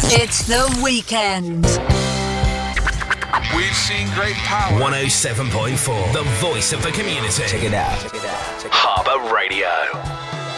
It's the weekend. We've seen great power. 107.4, the voice of the community. Check it out. Harbour Radio.